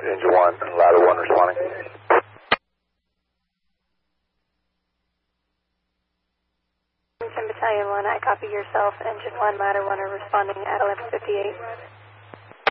Engine 1, ladder 1 responding. Battalion 1, I copy yourself. Engine 1, ladder 1 are responding at 11:58.